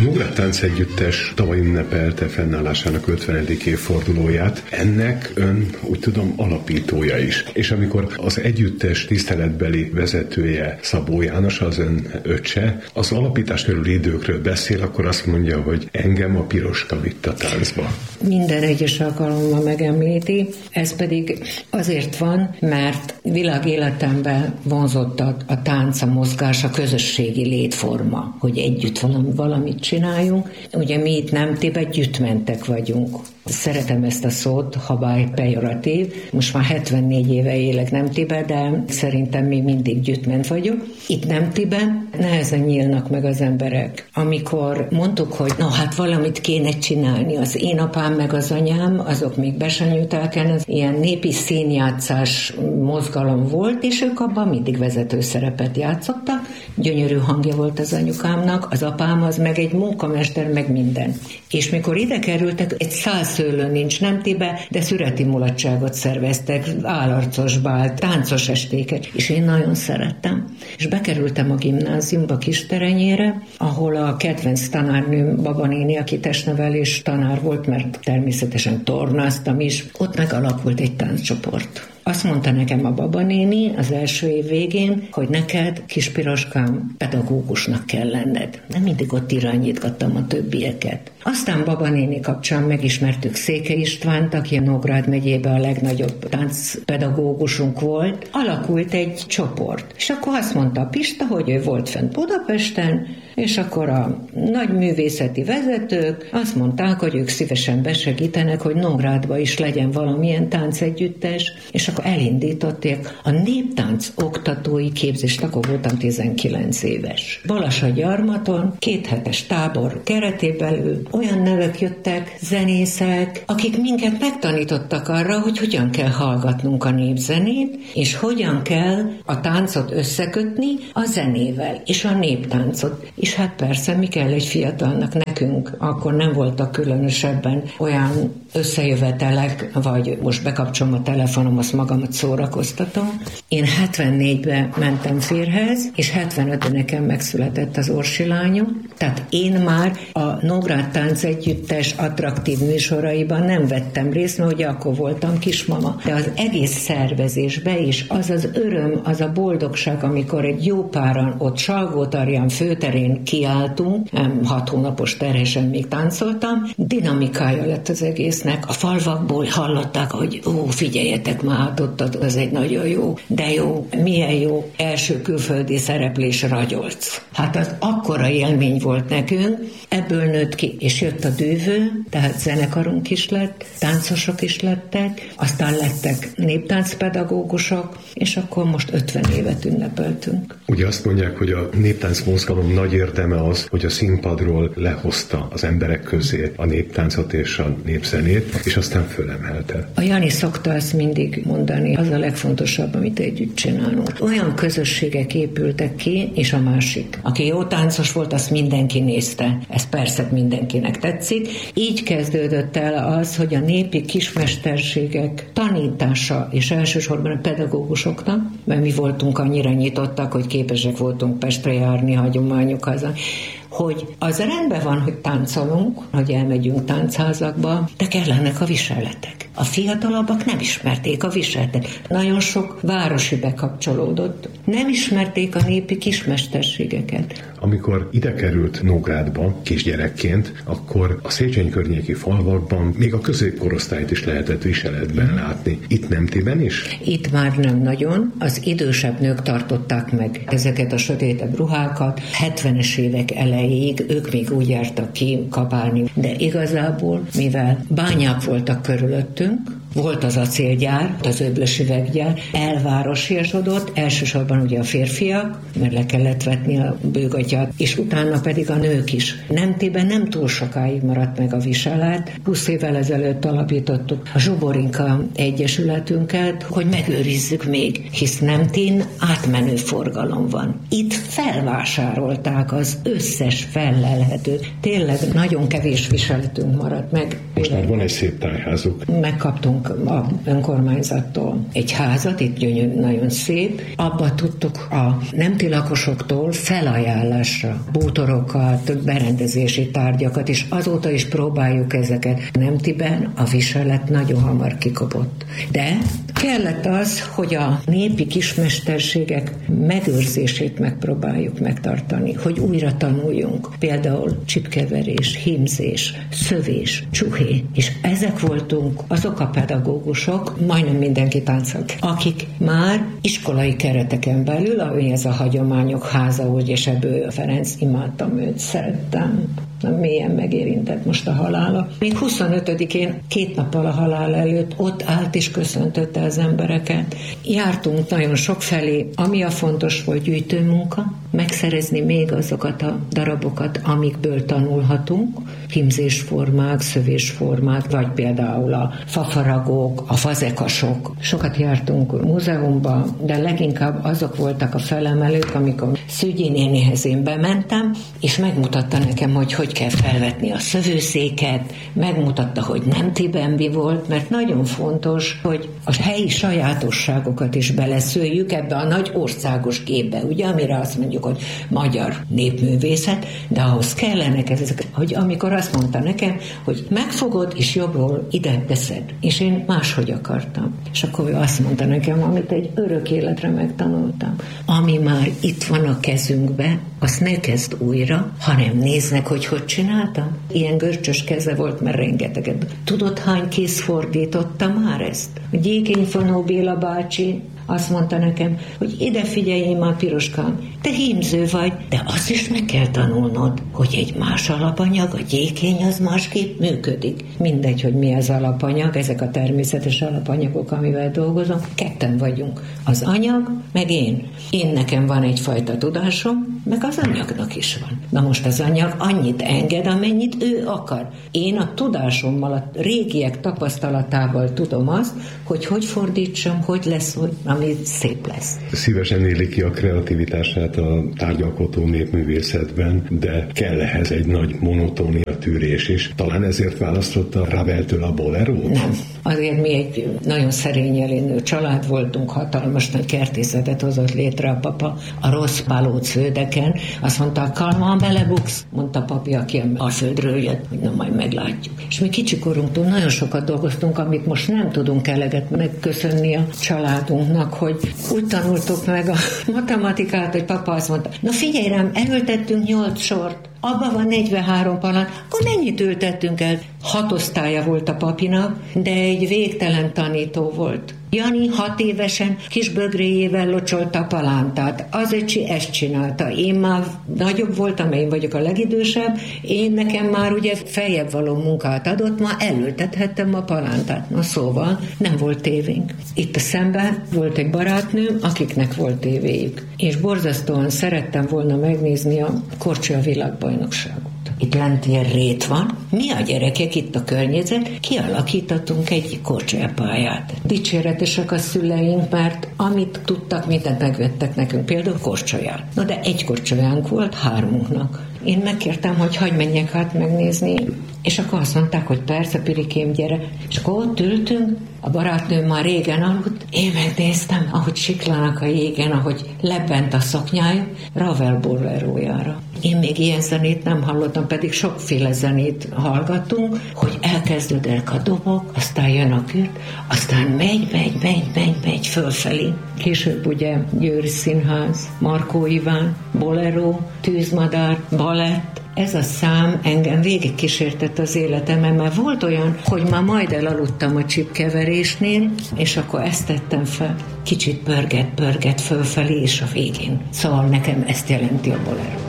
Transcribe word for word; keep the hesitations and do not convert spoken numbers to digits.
Nógrád Táncegyüttes tavaly ünnepelte fennállásának ötvenedik évfordulóját. Ennek ön, úgy tudom, alapítója is. És amikor az együttes tiszteletbeli vezetője Szabó János, az ön öccse, az alapítás körüli időkről beszél, akkor azt mondja, hogy engem a Piroska vitt a táncba. Minden egyes alkalommal megemlíti, ez pedig azért van, mert világéletemben vonzott a, a tánc, a mozgás, a közösségi létforma, hogy együtt valami, valamit csináljunk. Ugye mi itt Nemtében gyüttmentek vagyunk. Szeretem ezt a szót, habár pejoratív. Most már hetvennégy éve élek Nemtiben, de szerintem mi mindig gyüttment vagyunk. Itt Nemtiben nehezen nyílnak meg az emberek. Amikor mondtuk, hogy na hát valamit kéne csinálni, az én apám meg az anyám, azok még be sem nyújták el, az ilyen népi színjátszás mozgalom volt, és ők abban mindig vezető szerepet játszottak. Gyönyörű hangja volt az anyukámnak, az apám az meg egy munkamester, meg minden. És mikor ide kerültek, egy száz szőlő nincs Nemtibe, de szüreti mulatságot szerveztek, állarcos bál, táncos estéket, és én nagyon szerettem. És bekerültem a gimnáziumba Kisterenyére, ahol a kedvenc tanárnőm Baba néni, aki testnevelés tanár volt, mert természetesen tornáztam is, ott megalakult egy tánccsoport. Azt mondta nekem a Baba néni az első év végén, hogy neked, kis Piroskám, pedagógusnak kell lenned. Nem mindig ott irányítgattam a többieket. Aztán Baba néni kapcsán megismertük Székely Istvánt, aki a Nógrád megyében a legnagyobb táncpedagógusunk volt. Alakult egy csoport. És akkor azt mondta a Pista, hogy ő volt fent Budapesten, és akkor a nagy művészeti vezetők azt mondták, hogy ők szívesen besegítenek, hogy Nógrádba is legyen valamilyen táncegyüttes, és akkor elindították a néptánc oktatói képzést, akkor voltam tizenkilenc éves. Balasagyarmaton kéthetes tábor keretében belül olyan nevek jöttek, zenészek, akik minket megtanítottak arra, hogy hogyan kell hallgatnunk a népzenét, és hogyan kell a táncot összekötni a zenével, és a néptáncot. És hát persze, mi kell egy fiatalnak nekünk, akkor nem voltak különösebben olyan összejövetelek, vagy most bekapcsolom a telefonom, azt magamat szórakoztatom. Én hetvennégyben mentem férhez, és hetvenötben nekem megszületett az Orsi lányom, tehát én már a Nógrád Táncegyüttes attraktív műsoraiban nem vettem részt, mert ugye akkor voltam kismama. De az egész szervezésbe is az az öröm, az a boldogság, amikor egy jó páran ott Salgótarján főterén kiálltunk, nem hat hónapos terhesen még táncoltam, dinamikája lett az egésznek. A falvakból hallották, hogy ó, figyeljetek már, ott az egy nagyon jó, de jó, milyen jó első külföldi szereplés Ragyolc. Hát az akkora élmény volt nekünk, ebből nőtt ki, és jött a dűvő, tehát zenekarunk is lett, táncosok is lettek, aztán lettek néptáncpedagógusok, és akkor most ötven évet ünnepeltünk. Ugye azt mondják, hogy a néptánc mozgalom nagy érdeme az, hogy a színpadról lehozta az emberek közé a néptáncot és a népzenét, és aztán fölemelte. A Jani szokta ezt mindig mondani, az a legfontosabb, amit együtt csinálunk. Olyan közösségek épültek ki, és a másik. Aki jó táncos volt, azt mindenki nézte. Ez persze mindenkinek tetszik. Így kezdődött el az, hogy a népi kismesterségek tanítása, és elsősorban a pedagógusoknak, mert mi voltunk annyira nyitottak, hogy képesek voltunk Pestre járni, hagyományok haza, hogy az rendben van, hogy táncolunk, hogy elmegyünk táncházakba, de kellenek a viseletek. A fiatalabbak nem ismerték a viseletet. Nagyon sok városi bekapcsolódott. Nem ismerték a népi kismesterségeket. Amikor ide került Nógrádba kisgyerekként, akkor a Széchenyi környéki falvakban még a középkorosztályt is lehetett viseletben látni. Itt Nemtében is? Itt már nem nagyon. Az idősebb nők tartották meg ezeket a sötétebb ruhákat. hetvenes évek elejéig ők még úgy jártak ki kapálni. De igazából, mivel bányák voltak körülöttünk, volt az acélgyár, az öblös üveggyár, elvárosiasodott, elsősorban ugye a férfiak, mert le kellett vetni a bőgatyát, és utána pedig a nők is. Nemtében nem túl sokáig maradt meg a viselet. húsz évvel ezelőtt alapítottuk a Zsoborinka Egyesületünket, hogy megőrizzük még, hisz Nemtin átmenő forgalom van. Itt felvásárolták az összes fellelhető. Tényleg nagyon kevés viseletünk maradt meg. Most már van egy szép tájházuk. Megkaptunk kaptunk a önkormányzattól egy házat, itt gyönyörű, nagyon szép. Abba tudtuk a nemti lakosoktól felajánlásra bútorokat, berendezési tárgyakat, és azóta is próbáljuk ezeket. Nemtiben a viselet nagyon hamar kikopott. De kellett az, hogy a népi kismesterségek megőrzését megpróbáljuk megtartani, hogy újra tanuljunk. Például csipkeverés, hímzés, szövés, csuhé, és ezek voltunk azok a pedagógusok, majdnem mindenki táncok, akik már iskolai kereteken belül, ami ez a hagyományok háza, úgy, és ebből Ferenc, imádtam őt, szerettem. Mélyen megérintett most a halála. Még huszonötödikén, két nappal a halál előtt ott állt és köszöntötte az embereket. Jártunk nagyon sok felé, ami a fontos volt, gyűjtőmunka, megszerezni még azokat a darabokat, amikből tanulhatunk, hímzésformák, szövésformák, vagy például a fafaragók, a fazekasok. Sokat jártunk múzeumba, de leginkább azok voltak a felemelők, amikor Szügyi nénihez én bementem, és megmutatta nekem, hogy hogy kell felvetni a szövőszéket, megmutatta, hogy nemtiben mi volt, mert nagyon fontos, hogy a helyi sajátosságokat is beleszőjük ebbe a nagy országos képbe, ugye, amire azt mondjuk, hogy magyar népművészet, de ahhoz kellenek ezek, hogy amikor azt mondta nekem, hogy megfogod, és jobbról ide teszed. És én máshogy akartam. És akkor ő azt mondta nekem, amit egy örök életre megtanultam. Ami már itt van a kezünkbe, azt ne kezd újra, hanem néznek, hogy hogy csináltam. Ilyen görcsös keze volt, mert rengeteget. Tudod, hány kéz fordította már ezt? A Gyékény-Fonó Béla bácsi azt mondta nekem, hogy ide figyelj már, Piroskám, te hímző vagy, de azt is meg kell tanulnod, hogy egy más alapanyag, a gyékény az másképp működik. Mindegy, hogy mi az alapanyag, ezek a természetes alapanyagok, amivel dolgozom, ketten vagyunk. Az anyag, meg én. Én nekem van egyfajta tudásom, meg az anyagnak is van. Na most az anyag annyit enged, amennyit ő akar. Én a tudásommal, a régiek tapasztalatával tudom azt, hogy hogy fordítsam, hogy lesz, hogy ami szép lesz. Szívesen éli ki a kreativitását a tárgyalkotó népművészetben, de kell ehhez egy nagy monotónia tűrés is. Talán ezért választotta Raveltől a bolerót? Nem. Azért mi egy nagyon szerény élő család voltunk, hatalmas nagy kertészetet hozott létre a papa a rossz pálóc földeken. Azt mondta, Kalmán belebuksz, mondta papi, aki a földről jött, hogy na majd meglátjuk. És mi kicsikorunktól nagyon sokat dolgoztunk, amit most nem tudunk eleget megköszönni a családunknak, hogy úgy tanultuk meg a matematikát, hogy papa azt mondta, na figyelj rám, elültettünk nyolc sort, abban van negyvenhárom palant, akkor mennyit ültettünk el? Hat osztálya volt a papinak, de egy végtelen tanító volt. Jani hat évesen kis bögréjével locsolta a palántát. Az öcsi ezt csinálta. Én már nagyobb voltam, én vagyok a legidősebb, én nekem már ugye feljebb való munkát adott, ma elültethettem a palántát. Na szóval nem volt tévénk. Itt a szemben volt egy barátnőm, akiknek volt tévéjük. És borzasztóan szerettem volna megnézni a Korcsolya világbajnokságot. Itt lent ilyen rét van. Mi a gyerekek itt a környezet, kialakítottunk egy korcsolyapályát. Dicséretesek a szüleink, mert amit tudtak, mindent megvettek nekünk, például korcsolyát. Na de egy korcsolyánk volt hármunknak. Én megkértem, hogy hagyj menjek hát megnézni, és akkor azt mondták, hogy persze, Pirikém, gyere. És akkor ott ültünk, a barátnőm már régen aludt, én megnéztem, ahogy siklanak a jégen, ahogy lebbent a szoknyájuk, Ravel bolerójára. Én még ilyen zenét nem hallottam, pedig sokféle zenét hallgattunk, hogy elkezdődnek a dobok, aztán jön a kürt, aztán megy, megy, megy, megy, megy fölfelé. Később ugye Győri Színház, Markó Iván, bolero, tűzmadár, balett. Ez a szám engem végig kísértett az életemben, mert volt olyan, hogy már majd elaludtam a csipkeverésnél, és akkor ezt tettem fel. Kicsit pörget, pörget fölfelé, és a végén. Szóval nekem ezt jelenti a bolero.